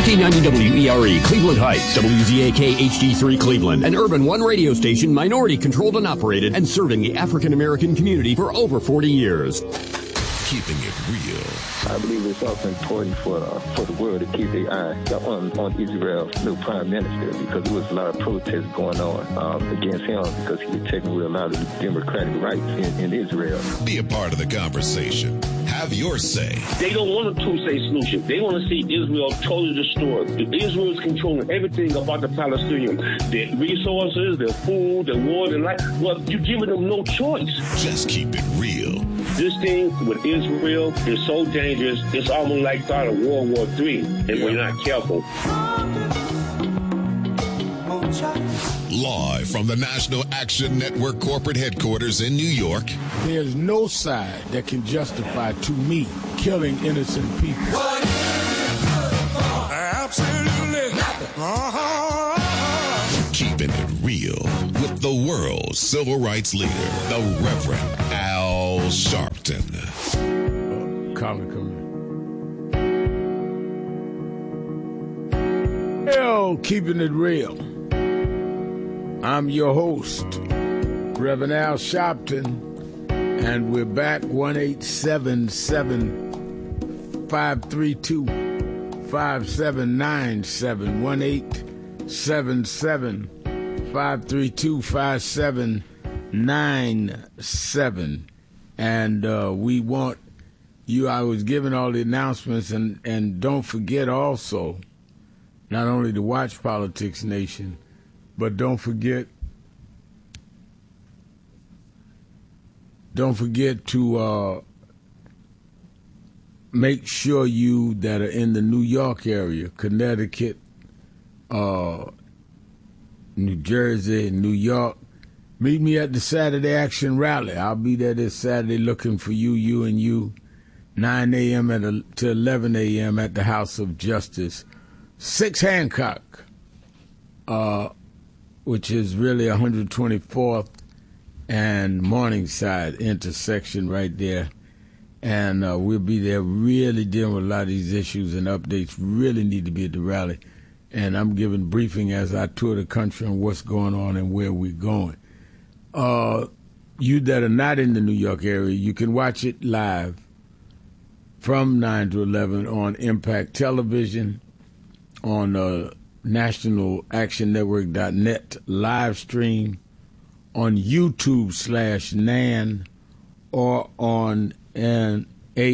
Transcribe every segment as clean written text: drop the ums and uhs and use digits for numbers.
1490 WERE, Cleveland Heights, WZAK HD3 Cleveland, an Urban One radio station, minority controlled and operated, and serving the African American community for over 40 years. Keeping it real. I believe it's also important for the world to keep their eye on Israel's new prime minister, because there was a lot of protests going on against him because he was taking away a lot of the democratic rights in Israel. Be a part of the conversation. Have your say. They don't want a two-state solution. They want to see Israel totally destroyed. Israel is controlling everything about the Palestinians. Their resources, their food, their water, their life. Well, you're giving them no choice. Just keep it real. This thing with Israel is so dangerous, it's almost like start of World War III if we're not careful. Live from the National Action Network corporate headquarters in New York. There's no side that can justify, to me, killing innocent people. Absolutely. Keeping it real with the world's civil rights leader, the Reverend Al Sharpton. Colin, come here. Hell, keeping it real. I'm your host, Reverend Al Sharpton, and we're back 1-877-532-5797, 1-877-532-5797, and we want you. I was giving all the announcements, and don't forget also, not only to watch Politics Nation, but don't forget to make sure you that are in the New York area, Connecticut, New Jersey, New York, meet me at the Saturday Action Rally. I'll be there this Saturday looking for you, 9 a.m. to 11 a.m. at the House of Justice. 6 Hancock, which is really 124th and Morningside intersection right there. And we'll be there really dealing with a lot of these issues, and updates really need to be at the rally. And I'm giving briefing as I tour the country on what's going on and where we're going. You that are not in the New York area, you can watch it live from 9 to 11 on Impact Television, on nationalactionnetwork.net live stream, on YouTube/NAN, or on an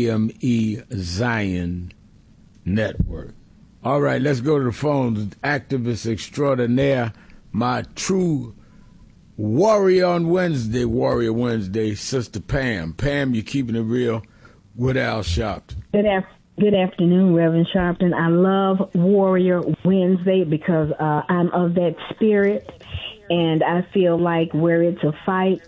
AME Zion network. All right, let's go to the phones. Activist extraordinaire, my true warrior on Wednesday, Warrior Wednesday, Sister Pam. Pam, you're keeping it real with Al Sharpton. Good afternoon, Reverend Sharpton. I love Warrior Wednesday because I'm of that spirit, and I feel like where it's a fight,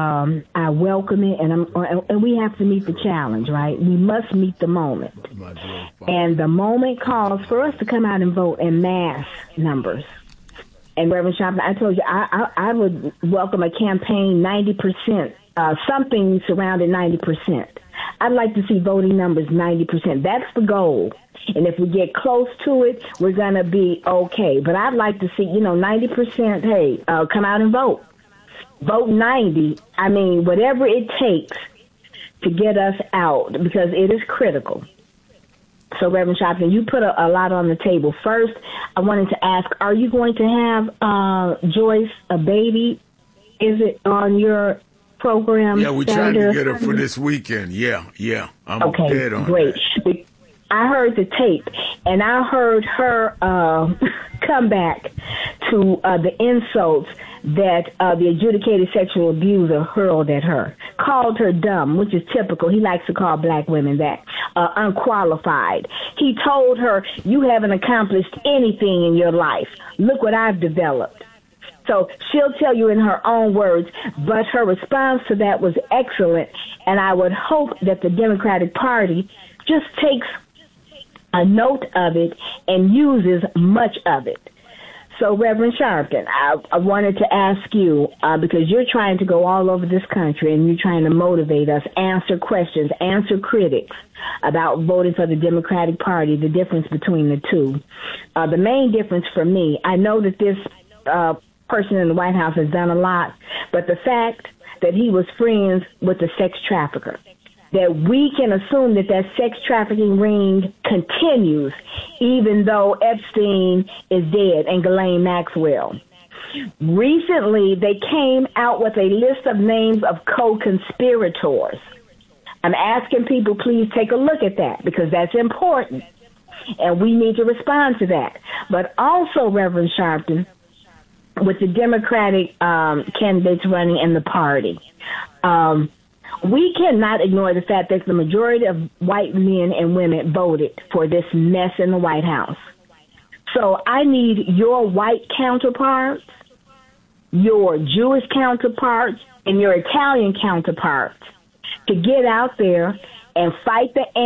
I welcome it, and we have to meet the challenge, right? We must meet the moment. And the moment calls for us to come out and vote in mass numbers. And Reverend Sharpton, I told you, I would welcome a campaign 90%, something surrounding 90%. I'd like to see voting numbers 90%. That's the goal. And if we get close to it, we're going to be okay. But I'd like to see, 90%, hey, come out and vote. Vote 90. I mean, whatever it takes to get us out, because it is critical. So, Reverend Sharpton, you put a lot on the table. First, I wanted to ask, are you going to have Joyce a baby? Is it on your program? Yeah, we're trying to get her for this weekend. Yeah. I'm okay, dead on great. that. I heard the tape, and I heard her come back to the insults that the adjudicated sexual abuser hurled at her. Called her dumb, which is typical. He likes to call black women that. Unqualified. He told her, you haven't accomplished anything in your life. Look what I've developed. So she'll tell you in her own words, but her response to that was excellent, and I would hope that the Democratic Party just takes a note of it and uses much of it. So, Reverend Sharpton, I wanted to ask you, because you're trying to go all over this country and you're trying to motivate us, answer questions, answer critics about voting for the Democratic Party, the difference between the two. The main difference for me, I know that this person in the White House has done a lot, but the fact that he was friends with a sex trafficker, that we can assume that that sex trafficking ring continues even though Epstein is dead and Ghislaine Maxwell. Recently, they came out with a list of names of co-conspirators. I'm asking people, please take a look at that because that's important, and we need to respond to that. But also, Reverend Sharpton, with the Democratic candidates running in the party, we cannot ignore the fact that the majority of white men and women voted for this mess in the White House. So I need your white counterparts, your Jewish counterparts, and your Italian counterparts to get out there and fight the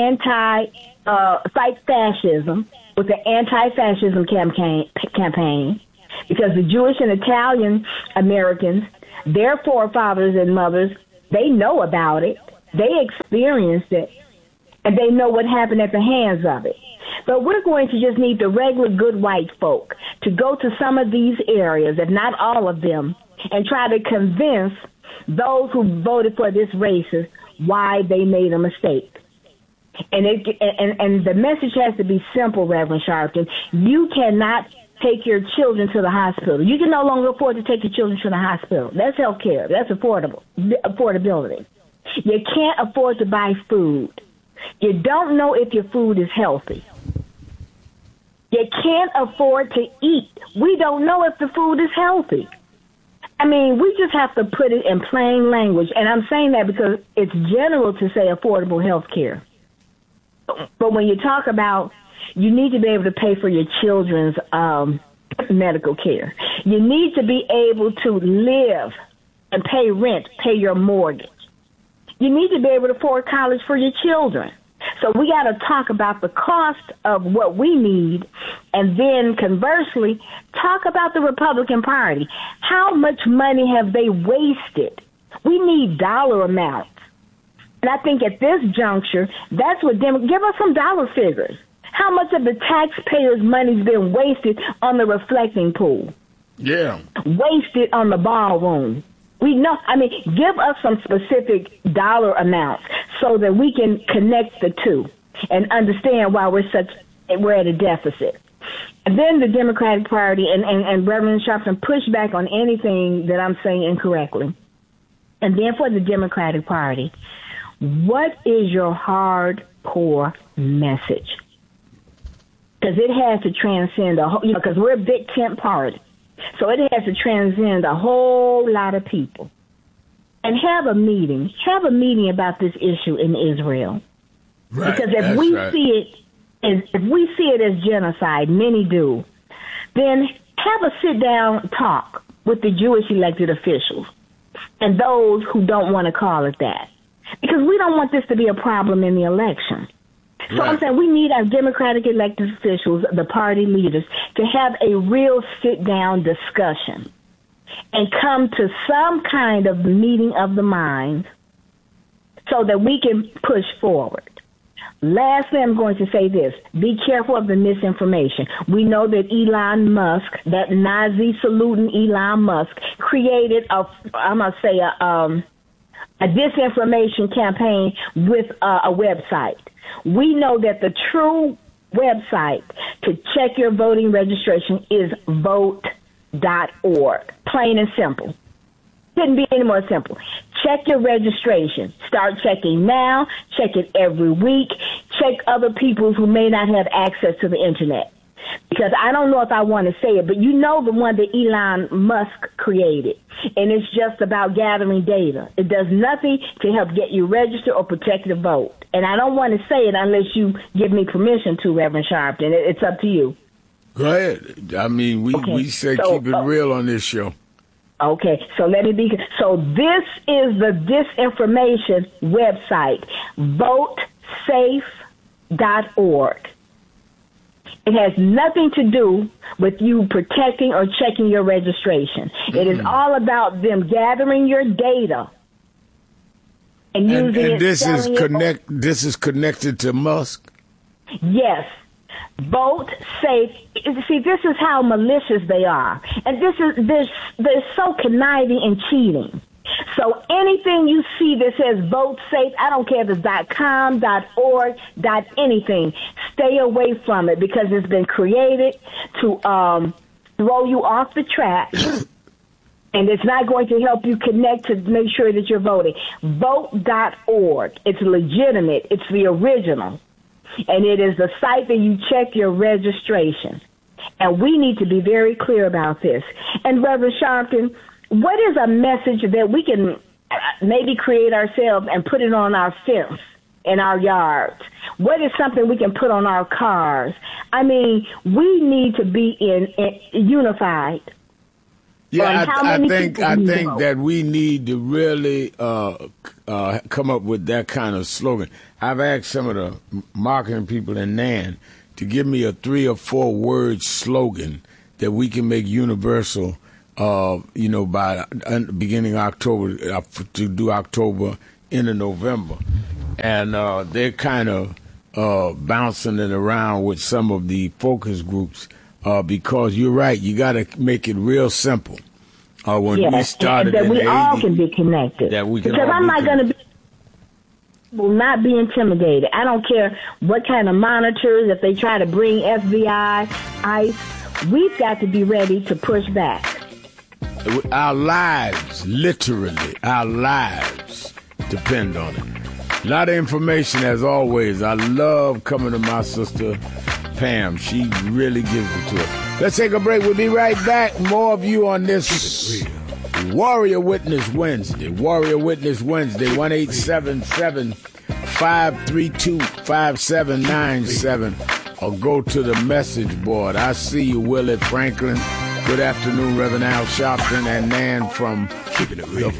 fight fascism with the anti-fascism campaign, because the Jewish and Italian Americans, their forefathers and mothers, they know about it, they experienced it, and they know what happened at the hands of it. But we're going to just need the regular good white folk to go to some of these areas, if not all of them, and try to convince those who voted for this racist why they made a mistake. And the message has to be simple, Reverend Sharpton. You cannot take your children to the hospital. You can no longer afford to take your children to the hospital. That's health care. That's affordability. You can't afford to buy food. You don't know if your food is healthy. You can't afford to eat. We don't know if the food is healthy. I mean, we just have to put it in plain language. And I'm saying that because it's general to say affordable health care. But when you talk about you need to be able to pay for your children's medical care. You need to be able to live and pay rent, pay your mortgage. You need to be able to afford college for your children. So we got to talk about the cost of what we need, and then conversely, talk about the Republican Party. How much money have they wasted? We need dollar amounts. And I think at this juncture, that's what give us some dollar figures. How much of the taxpayers' money's been wasted on the reflecting pool? Yeah. Wasted on the ballroom. We know, give us some specific dollar amounts so that we can connect the two and understand why we're at a deficit. And then the Democratic Party and Reverend Sharpton push back on anything that I'm saying incorrectly. And then for the Democratic Party, what is your hardcore message? Because it has to transcend because we're a big tent party. So it has to transcend a whole lot of people. And have a meeting about this issue in Israel. Right. Because if we see it as genocide, many do, then have a sit down talk with the Jewish elected officials and those who don't want to call it that. Because we don't want this to be a problem in the election. So right. I'm saying we need our Democratic elected officials, the party leaders, to have a real sit-down discussion and come to some kind of meeting of the minds so that we can push forward. Lastly, I'm going to say this. Be careful of the misinformation. We know that Elon Musk, that Nazi-saluting Elon Musk, created a disinformation campaign with a website. We know that the true website to check your voting registration is vote.org. Plain and simple. Couldn't be any more simple. Check your registration. Start checking now. Check it every week. Check other people who may not have access to the internet. Because I don't know if I want to say it, but you know the one that Elon Musk created. And it's just about gathering data. It does nothing to help get you registered or protect the vote. And I don't want to say it unless you give me permission to, Reverend Sharpton. It's up to you. Go ahead. I mean, we say keep it real on this show. Okay, so let me be. So this is the disinformation website, votesafe.org. It has nothing to do with you protecting or checking your registration. It is all about them gathering your data and using it. This is connected to Musk? Yes. Vote safe. See, this is how malicious they are. And they're so conniving and cheating. So anything you see that says vote safe, I don't care if it's .com, .org, .anything, stay away from it because it's been created to throw you off the track. And it's not going to help you connect to make sure that you're voting. Vote.org. It's legitimate. It's the original. And it is the site that you check your registration. And we need to be very clear about this. And Reverend Sharpton, what is a message that we can maybe create ourselves and put it on our fence in our yards? What is something we can put on our cars? I mean, we need to be unified. Yeah, I think that we need to really come up with that kind of slogan. I've asked some of the marketing people in NAN to give me a 3 or 4 word slogan that we can make universal. By beginning October to do October into November, and they're kind of bouncing it around with some of the focus groups because you're right. You got to make it real simple. When we started, that we all can be connected. That we can because I'm not going to will not be intimidated. I don't care what kind of monitors. If they try to bring FBI, ICE, we've got to be ready to push back. Our lives, literally, our lives depend on it. A lot of information, as always. I love coming to my sister, Pam. She really gives it to us. Let's take a break. We'll be right back. More of you on this Warrior Witness Wednesday. Warrior Witness Wednesday, 1-877-532-5797. Or go to the message board. I see you, Willie Franklin. Good afternoon, Reverend Al Sharpton and Nan from the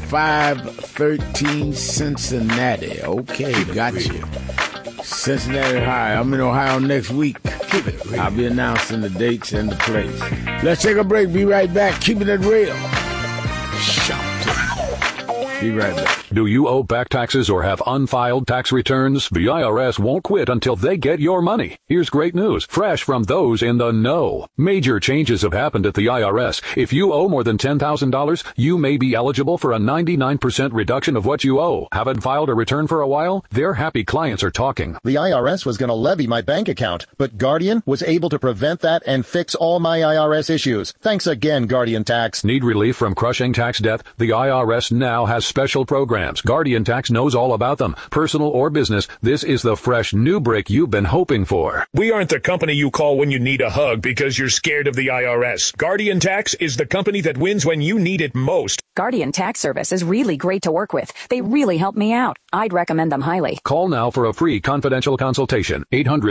513 Cincinnati. Okay, got you. Cincinnati, Ohio. I'm in Ohio next week. I'll be announcing the dates and the place. Let's take a break. Be right back. Keeping it real. Sharpton. Be right back. Do you owe back taxes or have unfiled tax returns? The IRS won't quit until they get your money. Here's great news, fresh from those in the know. Major changes have happened at the IRS. If you owe more than $10,000, you may be eligible for a 99% reduction of what you owe. Haven't filed a return for a while? Their happy clients are talking. The IRS was going to levy my bank account, but Guardian was able to prevent that and fix all my IRS issues. Thanks again, Guardian Tax. Need relief from crushing tax debt? The IRS now has special programs. Guardian Tax knows all about them. Personal or business, this is the fresh new break you've been hoping for. We aren't the company you call when you need a hug because you're scared of the IRS. Guardian Tax is the company that wins when you need it most. Guardian Tax Service is really great to work with. They really help me out. I'd recommend them highly. Call now for a free confidential consultation.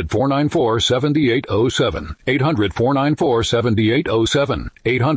800-494-7807. 800-494-7807.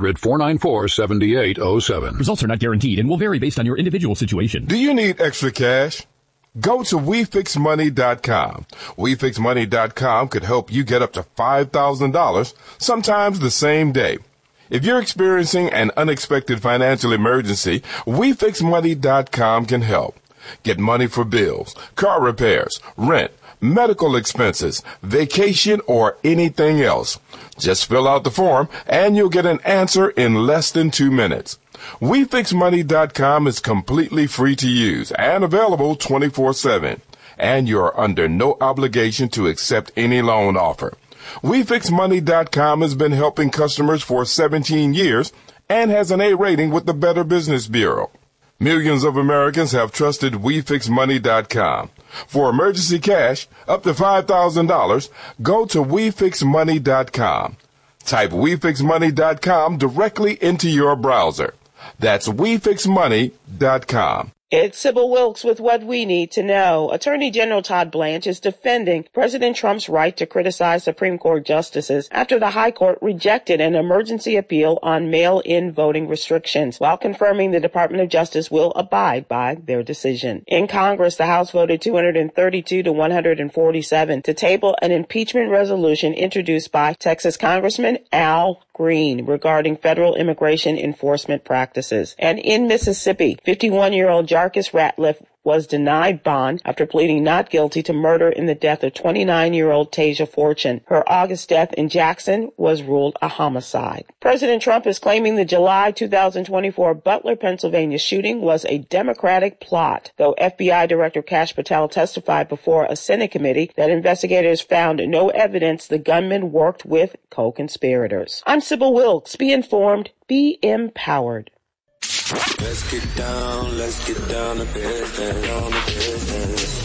800-494-7807. Results are not guaranteed and will vary based on your individual situation. Do you need extra cash? Go to WeFixMoney.com. WeFixMoney.com could help you get up to $5,000, sometimes the same day. If you're experiencing an unexpected financial emergency, WeFixMoney.com can help. Get money for bills, car repairs, rent, medical expenses, vacation, or anything else. Just fill out the form and you'll get an answer in less than 2 minutes. WeFixMoney.com is completely free to use and available 24/7. And you're under no obligation to accept any loan offer. WeFixMoney.com has been helping customers for 17 years and has an A rating with the Better Business Bureau. Millions of Americans have trusted WeFixMoney.com. For emergency cash, up to $5,000, go to WeFixMoney.com. Type WeFixMoney.com directly into your browser. That's WeFixMoney.com. It's Sybil Wilkes with what we need to know. Attorney General Todd Blanche is defending President Trump's right to criticize Supreme Court justices after the High Court rejected an emergency appeal on mail-in voting restrictions, while confirming the Department of Justice will abide by their decision. In Congress, the House voted 232 to 147 to table an impeachment resolution introduced by Texas Congressman Al Green regarding federal immigration enforcement practices. And in Mississippi, 51-year-old Jarkis Ratliff was denied bond after pleading not guilty to murder in the death of 29-year-old Tasia Fortune. Her August death in Jackson was ruled a homicide. President Trump is claiming the July 2024 Butler, Pennsylvania shooting was a Democratic plot, though FBI Director Kash Patel testified before a Senate committee that investigators found no evidence the gunman worked with co-conspirators. I'm Sybil Wilkes. Be informed, be empowered. Let's get down to business.